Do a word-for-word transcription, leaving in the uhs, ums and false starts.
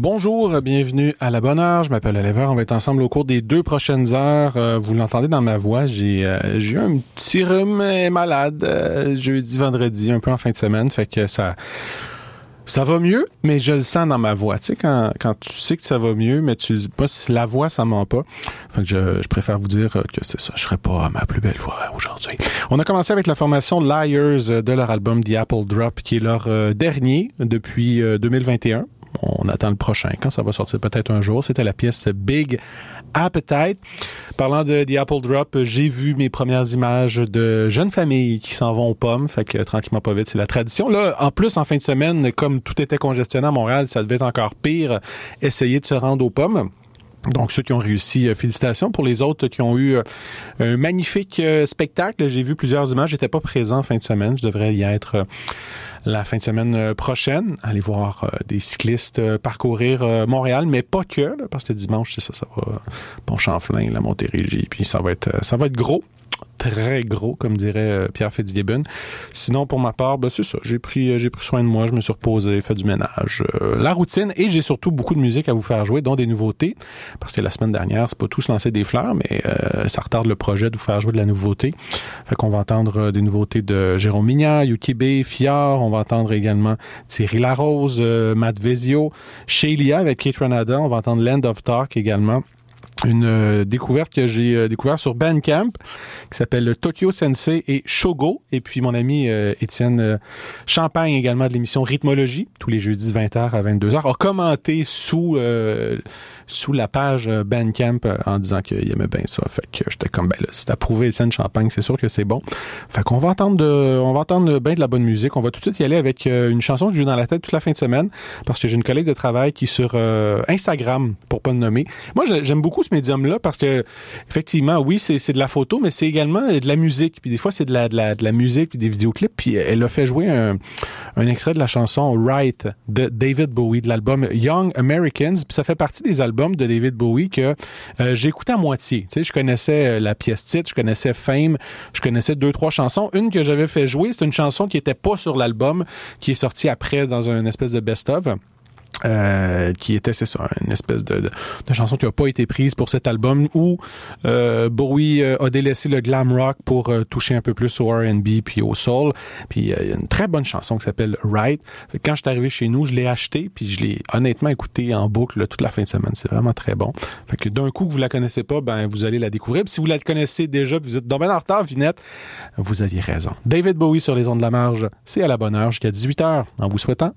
Bonjour, bienvenue à la bonne heure. Je m'appelle Oliver. On va être ensemble au cours des deux prochaines heures. Euh, vous l'entendez dans ma voix. J'ai, euh, j'ai eu un petit rhume euh, malade euh, jeudi, vendredi, un peu en fin de semaine. Fait que ça... Ça va mieux, mais je le sens dans ma voix. Tu sais, quand, quand tu sais que ça va mieux, mais tu dis pas si la voix, ça ment pas. Fait que je, je préfère vous dire que c'est ça. Je serai pas à ma plus belle voix aujourd'hui. On a commencé avec la formation Liars de leur album The Apple Drop, qui est leur euh, dernier depuis euh, deux mille vingt et un. On attend le prochain, quand ça va sortir peut-être un jour. C'était la pièce Big Appetite. Parlant de The Apple Drop, j'ai vu mes premières images de jeunes familles qui s'en vont aux pommes. Fait que tranquillement pas vite, c'est la tradition. Là, en plus, en fin de semaine, comme tout était congestionné à Montréal, ça devait être encore pire. Essayer de se rendre aux pommes. Donc, ceux qui ont réussi, euh, félicitations. Pour les autres qui ont eu euh, un magnifique euh, spectacle, j'ai vu plusieurs images. J'étais pas présent en fin de semaine. Je devrais y être euh, la fin de semaine euh, prochaine. Aller voir euh, des cyclistes euh, parcourir euh, Montréal, mais pas que, là, parce que dimanche, c'est ça, ça va Pont-Champlain, la Montérégie, puis ça va être, euh, ça va être gros. Très gros, comme dirait euh, Pierre Fitzgibbon. Sinon, pour ma part, ben, c'est ça. J'ai pris, euh, j'ai pris soin de moi, je me suis reposé, fait du ménage, euh, la routine, et j'ai surtout beaucoup de musique à vous faire jouer, dont des nouveautés. Parce que la semaine dernière, c'est pas tout se lancer des fleurs, mais euh, ça retarde le projet de vous faire jouer de la nouveauté. Fait qu'on va entendre euh, des nouveautés de Jérôme Mignard, Yuki B, Fior. On va entendre également Thierry Larose, euh, Matt Vezio, Sheila avec Kate Renada. On va entendre Land of Talk également. Une euh, découverte que j'ai euh, découvert sur Bandcamp qui s'appelle Tokyo Sensei et Shogo. Et puis mon ami euh, Étienne euh, Champagne également de l'émission Rythmologie, tous les jeudis de vingt heures à vingt-deux heures, a commenté sous euh, sous la page Bandcamp euh, en disant qu'il aimait bien ça. Fait que j'étais comme, ben là, si t'as prouvé Étienne Champagne, c'est sûr que c'est bon. Fait qu'on va entendre de, on va entendre bien de la bonne musique. On va tout de suite y aller avec euh, une chanson que j'ai eu dans la tête toute la fin de semaine parce que j'ai une collègue de travail qui sur euh, Instagram, pour pas le nommer. Moi, j'aime beaucoup ce médium-là parce que, effectivement, oui, c'est, c'est de la photo, mais c'est également de la musique. Puis des fois, c'est de la, de la, de la musique puis des vidéoclips. Puis elle a fait jouer un, un extrait de la chanson Right de David Bowie, de l'album Young Americans. Puis ça fait partie des albums de David Bowie que euh, j'ai écouté à moitié. Tu sais, je connaissais la pièce titre, je connaissais Fame, je connaissais deux, trois chansons. Une que j'avais fait jouer, c'est une chanson qui était pas sur l'album, qui est sortie après dans une espèce de best-of. Euh, qui était, c'est ça, une espèce de, de, de chanson qui a pas été prise pour cet album où euh, Bowie euh, a délaissé le glam rock pour euh, toucher un peu plus au R and B puis au soul. Puis il euh, y a une très bonne chanson qui s'appelle Right. Fait que quand je suis arrivé chez nous, je l'ai acheté puis je l'ai honnêtement écouté en boucle là, toute la fin de semaine. C'est vraiment très bon. Fait que d'un coup que vous la connaissez pas, ben vous allez la découvrir. Puis si vous la connaissez déjà, puis vous êtes donc ben en retard, Vinette, vous aviez raison. David Bowie sur les ondes de la marge, c'est à la bonne heure jusqu'à dix-huit heures en vous souhaitant